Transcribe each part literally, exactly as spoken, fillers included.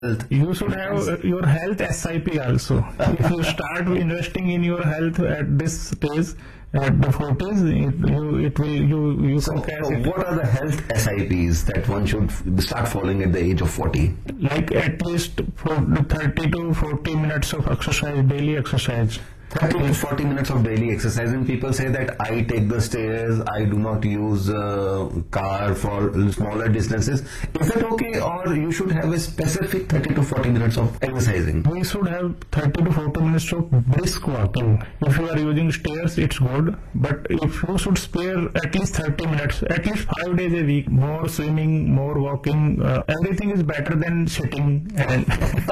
You should have your health S I P also. If you start investing in your health at this stage, at the forties, it, you, it will, you, you So, can catch so it. what are the health S I Ps that one should f- start following at the age of forty? Like at least for thirty to forty minutes of exercise, daily exercise. thirty to forty minutes of daily exercise, and people say that I take the stairs, I do not use uh, car for smaller distances. Is that okay, or you should have a specific thirty to forty minutes of exercising? We should have thirty to forty minutes of brisk walking. If you are using stairs, it's good. But if you should spare at least thirty minutes, at least five days a week, more swimming, more walking, uh, everything is better than sitting and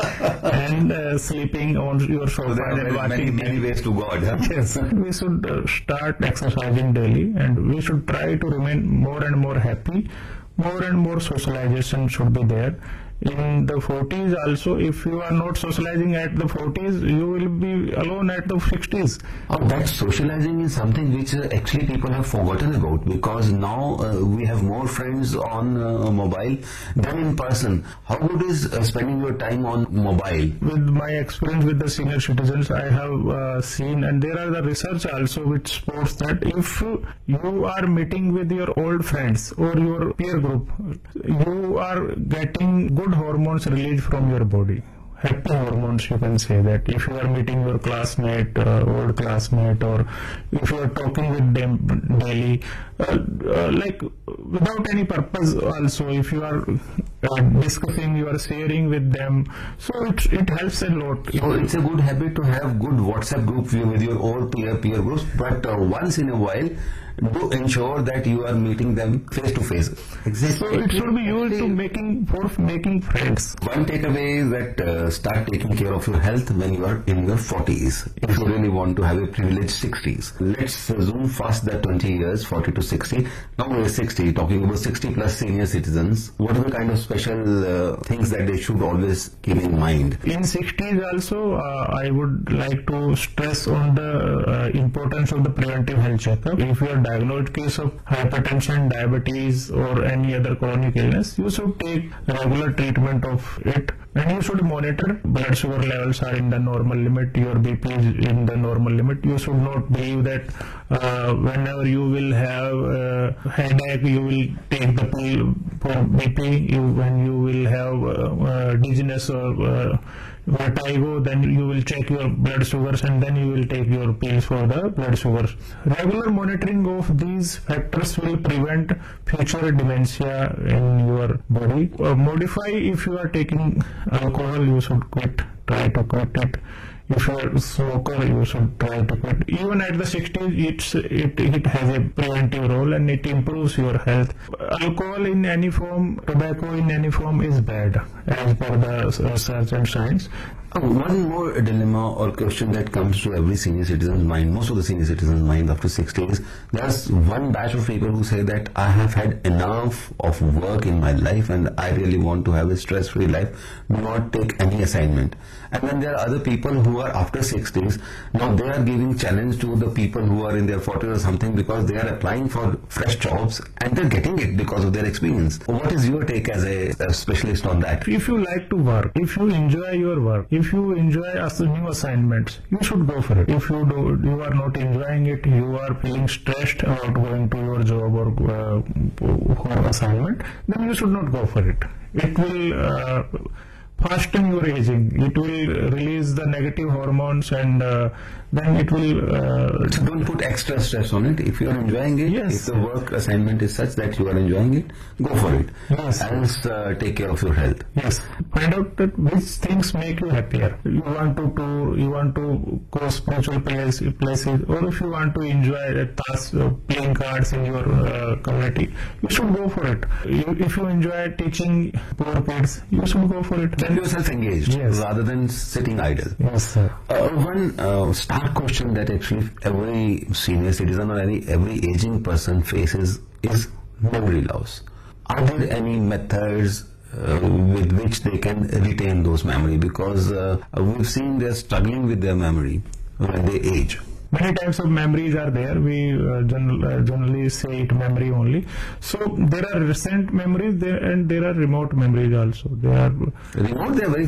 and uh, sleeping on your So sofa there are and many, many, watching many T V. ways to God. Huh? Yes, we should uh, start exercising daily, and we should try to remain more and more happy. More and more socialization should be there. In the forties also, if you are not socializing at the forties, you will be alone at the sixties. Oh, that socializing is something which uh, actually people have forgotten about, because now uh, we have more friends on uh, mobile than in person. How good is uh, spending your time on mobile? With my experience with the senior citizens, I have uh, seen, and there are the research also which supports that if you are meeting with your old friends or your peer group, you are getting good hormones released from your body. Happy hormones, you can say that. If you are meeting your classmate, uh, old classmate, or if you are talking with them daily, uh, uh, like without any purpose also, if you are uh, discussing, you are sharing with them, so it, it helps a lot. So it's a good habit to have good WhatsApp group with your old peer peer groups, but uh, once in a while, do ensure that you are meeting them face to face. So it should be used to making for making friends. One takeaway is that uh, start taking care of your health when you are in your forties. If you really want to have a privileged sixties. Let's uh, zoom fast that twenty years, forty to sixty. Now we're sixty, talking about sixty plus senior citizens. What are the kind of special uh, things that they should always keep in mind? In sixties also, uh, I would like to stress on the uh, importance of the preventive health checkup. If you are diagnosed case of hypertension, diabetes, or any other chronic illness, you should take regular treatment of it, and you should monitor blood sugar levels are in the normal limit, your B P is in the normal limit. You should not believe that uh, whenever you will have uh, headache, you will take the pill for B P. You, when you will have uh, uh, dizziness or uh, vertigo, then you will check your blood sugars, and then you will take your pills for the blood sugars. Regular monitoring of these factors will prevent future dementia in your body. Uh, modify, if you are taking alcohol, you should quit, try to quit it. If you are a smoker, you should try to quit. Even at the sixties, it's, it, it has a preventive role, and it improves your health. Alcohol in any form, tobacco in any form is bad, as per the research and science. Uh, One more dilemma or question that comes to every senior citizen's mind, most of the senior citizens' mind after sixty is, there's one batch of people who say that I have had enough of work in my life and I really want to have a stress-free life, do not take any assignment. And then there are other people who are after sixties, now they are giving challenge to the people who are in their forties or something, because they are applying for fresh jobs and they're getting it because of their experience. What is your take as a, a specialist on that? If you like to work, if you enjoy your work, if you enjoy ass- new assignments, you should go for it. If you do, you are not enjoying it, you are feeling stressed about going to your job or uh, for assignment, then you should not go for it. It will uh, fasten your aging. It will release the negative hormones, and uh, then it will. Uh, So don't put extra stress on it. If you are enjoying it, Yes. if the work assignment is such that you are enjoying it, go for it. Yes. Else, uh, take care of your health. Yes. Find out that which things make you happier. You want to tour, you want to go spiritual place, places, or if you want to enjoy a task, uh, playing cards in your uh, community, you should go for it. You, if you enjoy teaching poor kids, you should go for it. Keep yourself engaged Yes. rather than sitting idle. Yes, sir. Uh, one uh, stark question that actually every senior citizen or any every aging person faces is memory loss. Are there any methods uh, with which they can retain those memory? Because uh, we've seen they're struggling with their memory when they age. many types of memories are there. We uh, general, uh, generally say it memory only. So there are recent memories there and there are remote memories also. They are Remote, they are very